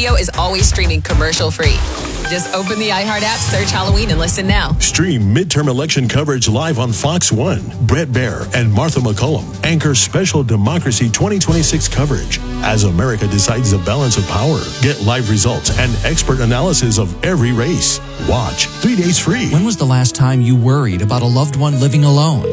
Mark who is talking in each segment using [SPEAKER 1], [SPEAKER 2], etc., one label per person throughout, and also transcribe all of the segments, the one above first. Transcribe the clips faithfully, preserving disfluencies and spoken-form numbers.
[SPEAKER 1] Radio is always streaming commercial-free. Just open the iHeart app, search Halloween, and listen now.
[SPEAKER 2] Stream midterm election coverage live on Fox one. Brett Baer and Martha McCullum anchor special Democracy twenty twenty-six coverage as America decides the balance of power. Get live results and expert analysis of every race. Watch three days free.
[SPEAKER 3] When was the last time you worried about a loved one living alone?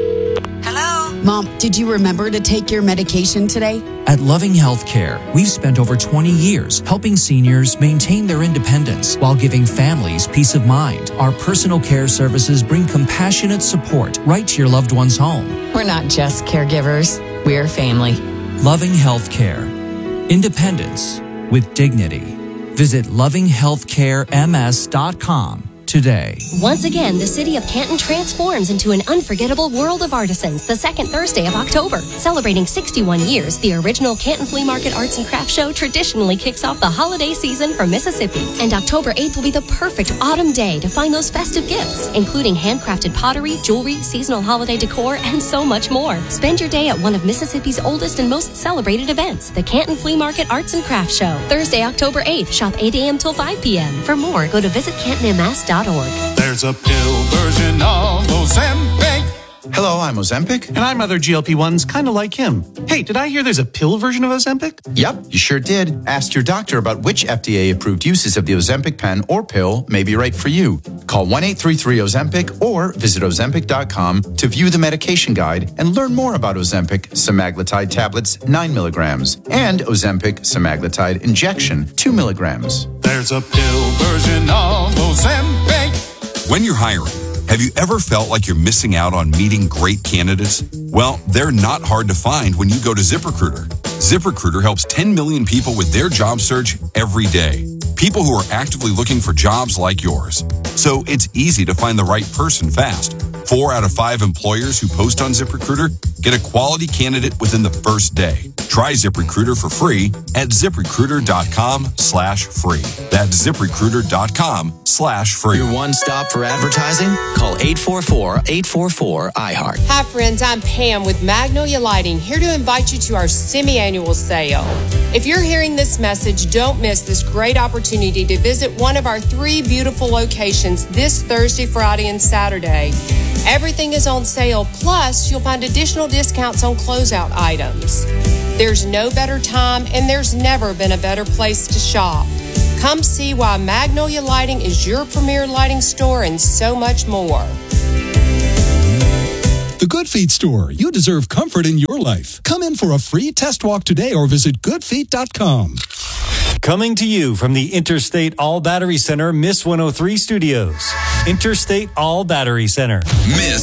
[SPEAKER 4] Hello? Mom, did you remember to take your medication today?
[SPEAKER 3] At Loving Healthcare, we've spent over twenty years helping seniors maintain their independence while giving families peace of mind. Our personal care services bring compassionate support right to your loved one's home.
[SPEAKER 1] We're not just caregivers. We're family.
[SPEAKER 3] Loving Healthcare. Independence with dignity. Visit loving healthcare m s dot com today.
[SPEAKER 5] Once again, the city of Canton transforms into an unforgettable world of artisans the second Thursday of October. Celebrating sixty-one years, the original Canton Flea Market Arts and Crafts Show traditionally kicks off the holiday season for Mississippi. And October eighth will be the perfect autumn day to find those festive gifts, including handcrafted pottery, jewelry, seasonal holiday decor, and so much more. Spend your day at one of Mississippi's oldest and most celebrated events, the Canton Flea Market Arts and Crafts Show. Thursday, October eighth. Shop eight a.m. till five p.m. For more, go to visit canton m s dot org.
[SPEAKER 6] There's a pill version of Ozempic.
[SPEAKER 7] Hello, I'm Ozempic.
[SPEAKER 8] And I'm other G L P ones kind of like him. Hey, did I hear there's a pill version of Ozempic?
[SPEAKER 7] Yep, you sure did. Ask your doctor about which F D A-approved uses of the Ozempic pen or pill may be right for you. Call one eight three three Ozempic or visit ozempic dot com to view the medication guide and learn more about Ozempic semaglutide tablets nine milligrams and Ozempic semaglutide injection two milligrams.
[SPEAKER 6] There's a pill version of Ozempic.
[SPEAKER 9] When you're hiring, have you ever felt like you're missing out on meeting great candidates? Well, they're not hard to find when you go to ZipRecruiter. ZipRecruiter helps ten million people with their job search every day. People who are actively looking for jobs like yours. So it's easy to find the right person fast. Four out of five employers who post on ZipRecruiter get a quality candidate within the first day. Try ZipRecruiter for free at ZipRecruiter.com slash free. That's ZipRecruiter.com slash free.
[SPEAKER 10] Your one stop for advertising? Call eight four four, eight four four, I heart.
[SPEAKER 11] Hi friends, I'm Pam with Magnolia Lighting, here to invite you to our semi-annual sale. If you're hearing this message, don't miss this great opportunity to visit one of our three beautiful locations this Thursday, Friday, and Saturday. Everything is on sale, plus you'll find additional discounts on closeout items. There's no better time, and there's never been a better place to shop. Come see why Magnolia Lighting is your premier lighting store and so much more.
[SPEAKER 12] The Good Feet Store. You deserve comfort in your life. Come in for a free test walk today or visit good feet dot com.
[SPEAKER 13] Coming to you from the Interstate All Battery Center, Miss one oh three Studios. Interstate All Battery Center.
[SPEAKER 9] Miss